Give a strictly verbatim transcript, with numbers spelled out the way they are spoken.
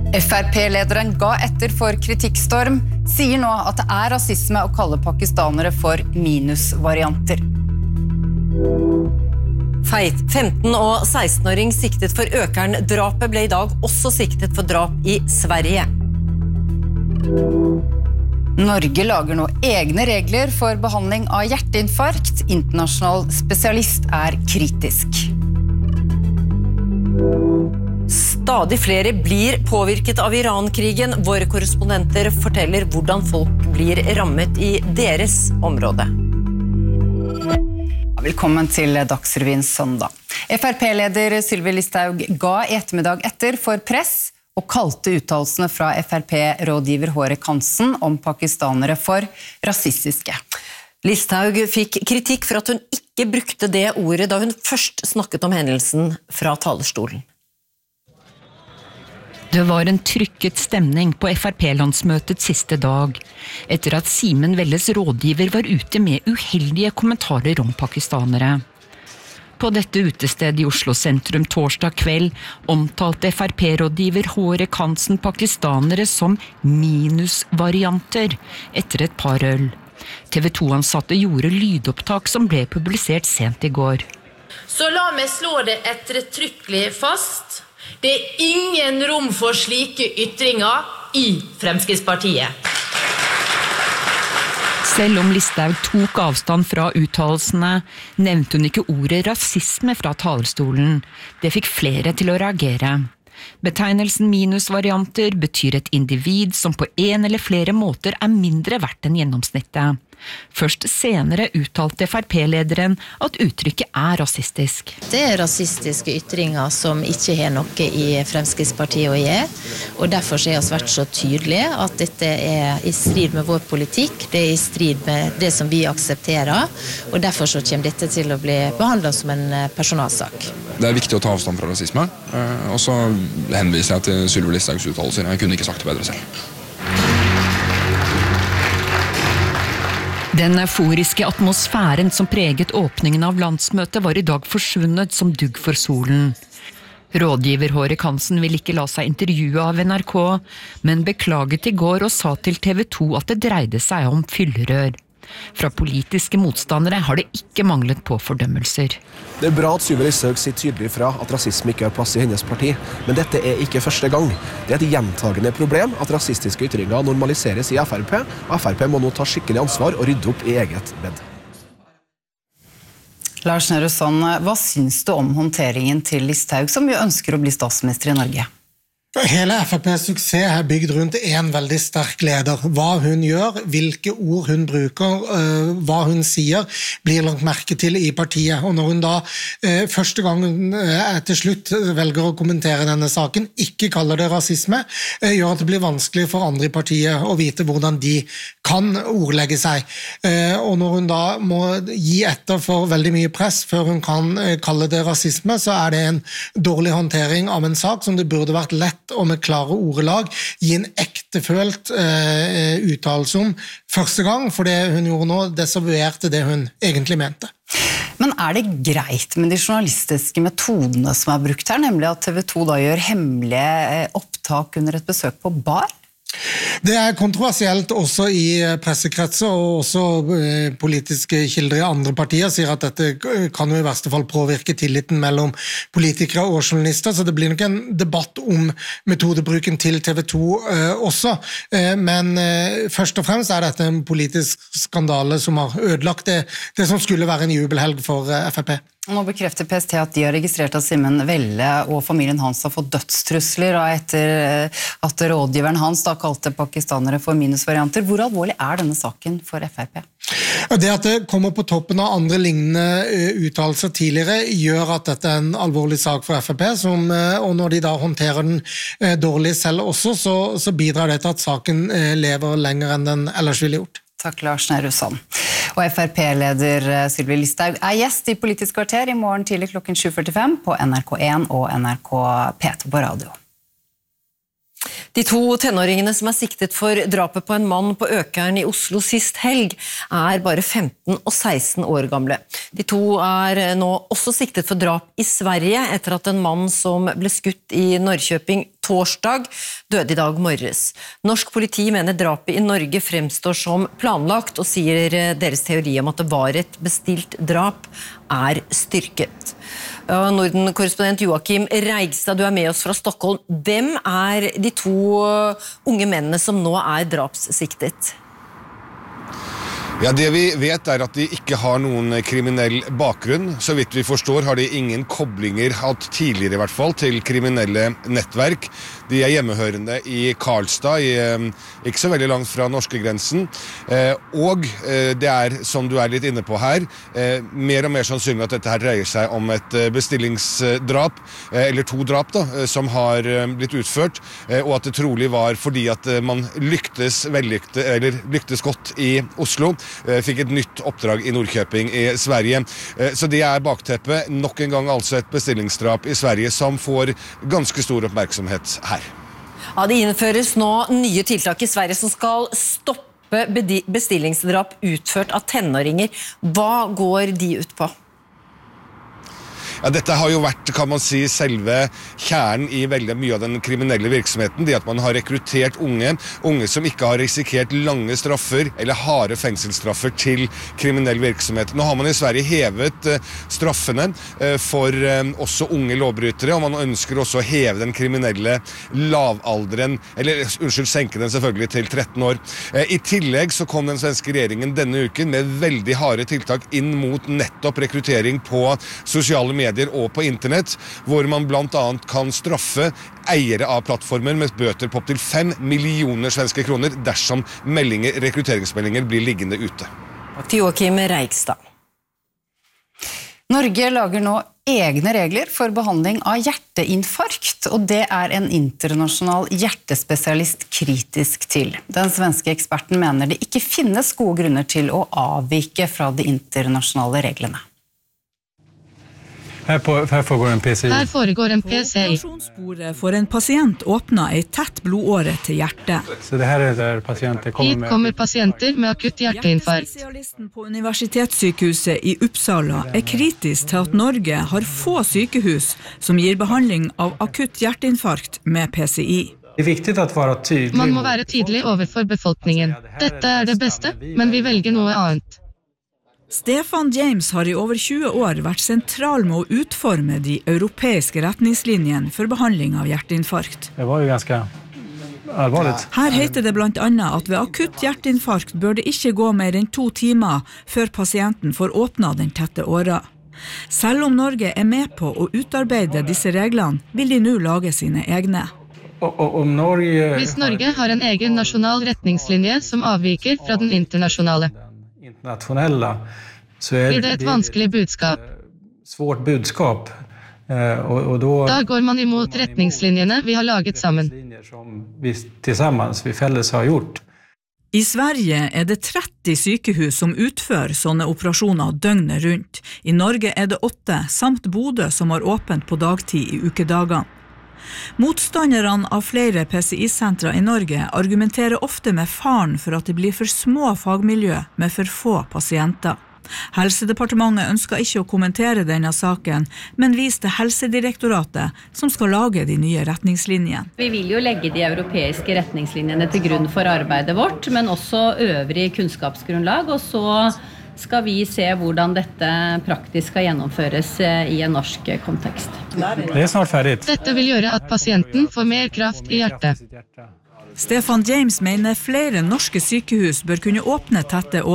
F R P-lederen ga etter for kritikkstorm, sier nå at det er rasisme å kalle pakistanere for minusvarianter. Feit, femten- og seksten-åring siktet for Økern-drapet ble i dag også siktet for drap i Sverige. Norge lager nå egne regler for behandling av hjerteinfarkt. Internasjonal spesialist er kritisk. Stadig flere blir påvirket av Iran-krigen. Våre korrespondenter forteller hvordan folk blir rammet i deres område. Velkommen til Dagsrevyen søndag. F R P-leder Sylvi Listhaug ga i ettermiddag etter for press og kalte uttalelsene fra F R P-rådgiver Hårek Hansen om pakistanere for rasistiske. Listhaug fikk kritikk for at hun ikke brukte det ordet da hun først snakket om hendelsen fra talerstolen. Det var en trykket stemning på F R P-landsmøtets siste dag, etter at Simen Velles rådgiver var ute med uheldige kommentarer om pakistanere. På dette utestedet i Oslo sentrum torsdag kveld omtalte F R P-rådgiver Hårek Hansen pakistanere som minusvarianter etter et par øl. T V to-ansatte gjorde lydopptak som ble publisert sent i går. Så la meg slå det ettertrykkelig fast. Det er ingen rom for slike ytringer i Fremskrittspartiet. Selv om Listhaug tok avstand fra uttalelsene, nevnte hun ikke ordet rasisme fra talerstolen. Det fikk flere til å reagere. Betegnelsen minusvarianter betyr et individ som på en eller flere måter er mindre verdt enn gjennomsnittet. Først senere uttalte F R P-lederen at uttrykket er rasistisk. Det er rasistiske ytringer som ikke har noe i Fremskrittspartiet å gjøre, og derfor har vi vært så tydelige at dette er i strid med vår politikk, det er i strid med det som vi aksepterer, og derfor så kommer dette til å bli behandlet som en personalsak. Det er viktig å ta avstand fra rasisme, og så henviser jeg til Sylvi Listhaugs uttalelser. Jeg kunne ikke sagt det bedre selv. Den euforiske atmosfæren som preget åpningen av landsmøtet var i dag forsvunnet som dugg for solen. Rådgiver Hårek Hansen ville ikke la seg intervjue av N R K, men beklaget i går og sa til T V to at det dreide seg om fyllerør. Fra politiske motstandere har det ikke manglet på fordømmelser. Det er bra at Sylvi Listhaug sier tydelig fra at rasisme ikke har plass i hennes parti, men dette er ikke første gang. Det er et gjentagende problem at rasistiske ytringer normaliseres i F R P, og F R P må nå ta skikkelig ansvar og rydde opp i eget bed. Lars Nehru Sand, hva syns du om håndteringen til Listhaug, som jo ønsker å bli statsminister i Norge? Hele F R P's suksess er bygd rundt en veldig sterk leder. Hva hun gjør, hvilke ord hun bruker, hva hun sier, blir langt merke til i partiet. Og når hun da første gang til slutt velger å kommentere denne saken, ikke kaller det rasisme, gjør at det blir vanskelig for andre i partiet å vite hvordan de kan ordlegge seg. Og når hun da må gi etter for veldig mye press før hun kan kalle det rasisme, så er det en dårlig håndtering av en sak som det burde vært lett og med klare ordelag gi en ektefølt uh, uttalelse om første gang, for det hun gjorde nå desavuerte det hun egentlig mente. Men er det greit med de journalistiske metodene som er brukt her, nemlig at T V to da gjør hemmelige opptak under et besøk på bar? Det er kontroversielt også i pressekretser, og også politiske kilder i andre partier sier at dette kan jo i verste fall påvirke tilliten mellom politikere og journalister, så det blir nok en debatt om metodebruken til T V to også. Men først og fremst er dette en politisk skandale som har ødelagt det, det som skulle være en jubelhelg for F R P. Nå bekrefter P S T at de har registrert at Simen Velle og familien hans har fått dødstrusler etter at rådgiveren hans da kalte pakistanere for minusvarianter. Hvor alvorlig er denne saken for F R P? Det at det kommer på toppen av andre lignende uttalelser tidligere gjør at dette er en alvorlig sak for F R P, som, og når de da håndterer den dårlig selv også, så, så bidrar det til at saken lever lenger enn den ellers ville gjort. Takk, Lars Nehru Sand. Og F R P-leder Sylvi Listhaug er gjest i Politisk kvarter i morgen tidlig klokken sju førtifem på N R K en og N R K P to på radio. De to tenåringene som er siktet for drapet på en mann på Økern i Oslo sist helg, er bare femten og seksten år gamle. De to er nå også siktet for drap i Sverige etter at en mann som ble skutt i Norrköping torsdag, døde i dag morges. Norsk politi mener drapet i Norge fremstår som planlagt, og sier deres teori om at det var et bestilt drap er styrket. Norden-korrespondent Joakim Reigstad, du er med oss fra Stockholm. Hvem er de to unge mennene som nå er drapssiktet? Ja, det vi vet er at de ikke har noen kriminell bakgrunn. Så vidt vi forstår har de ingen koblinger, hatt tidligere i hvert fall, til kriminelle nettverk. De er hjemmehørende i Karlstad, i, ikke så veldig langt fra norskegrensen. Og det er, som du er litt inne på her, mer og mer sannsynlig at dette her dreier seg om et bestillingsdrap, eller to drap da, som har blitt utført, og at det trolig var fordi at man lyktes, vellykte, eller lyktes godt i Oslo, fikk et nytt oppdrag i Nordkjøping i Sverige. Så det er bakteppet, nok en gang altså et bestillingsdrap i Sverige som får ganske stor oppmerksomhet her. Ja, det innføres nå nye tiltak i Sverige som skal stoppe bestillingsdrap utført av tenåringer. Hva går de ut på? Ja, dette har jo vært, kan man si, selve kjernen i veldig mye av den kriminelle virksomheten. Det at man har rekruttert unge, unge som ikke har risikert lange straffer eller harde fengselsstraffer til kriminell virksomhet. Nå har man i Sverige hevet straffene for også unge lovbrytere, og man ønsker også å heve den kriminelle lavalderen, eller unnskyld, senke den selvfølgelig til tretten år. I tillegg så kom den svenske regjeringen denne uken med veldig harde tiltak inn mot nettopp rekruttering på sosiale medier og på internett, hvor man blant annet kan straffe eiere av plattformer med bøter på opp til fem millioner svenske kroner dersom meldinger, rekrutteringsmeldinger blir liggende ute. Til Joakim Reigstad. Norge lager nå egne regler for behandling av hjerteinfarkt, og det er en internasjonal hjertespesialist kritisk til. Den svenske eksperten mener det ikke finnes gode grunner til å avvike fra de internasjonale reglene. Her, på, her foregår en P C I. Her foregår en P C I. Operasjonsbordet for en pasient åpner en tett blodåre til hjertet. Så det her er der pasienter kommer Hit kommer pasienter med akutt hjerteinfarkt. Hjertespesialisten på Universitetssykehuset i Uppsala er kritisk til at Norge har få sykehus som gir behandling av akutt hjerteinfarkt med P C I. Det er viktig å være tydelig. Man må være tydelig overfor befolkningen. Dette er det beste, men vi velger noe annet. Stefan James har i over tjue år vært sentral med å utforme de europeiske retningslinjene for behandling av hjerteinfarkt. Det var jo ganske alvorlig. Her heter det blant annet at ved akutt hjerteinfarkt bør det ikke gå mer enn to timer før pasienten får åpna den tette åra. Selv om Norge er med på å utarbeide disse reglene, vil de nå lage sine egne. Og, og, om Norge... Hvis Norge har en egen nasjonal retningslinje som avviker fra den internasjonale, internationella så är blir det ett vanskelig budskap. Svårt budskap och, och då Da går man emot retningslinjene vi har laget sammen. Som vi tillsammans vi felles har gjort. I Sverige er det tretti sykehus som utfører sånne operasjoner døgnet rundt. I Norge er det åtte, samt Bodø som har åpent på dagtid i ukedagene. Motstanderne av flere P C I-sentre i Norge argumenterer ofte med faren for at det blir for små fagmiljø med for få pasienter. Helsedepartementet ønsker ikke å kommentere denne saken, men viser til Helsedirektoratet som skal lage de nye retningslinjene. Vi vil jo legge de europeiske retningslinjene til grunn for arbeidet vårt, men også øvrig kunnskapsgrunnlag, og så skal vi se hvordan dette praktisk skal gjennomføres i en norsk kontekst. Det er snart ferdig. Dette vil gjøre at pasienten får mer kraft i hjertet. Stefan James mener flere norske sykehus bør kunne åpne tette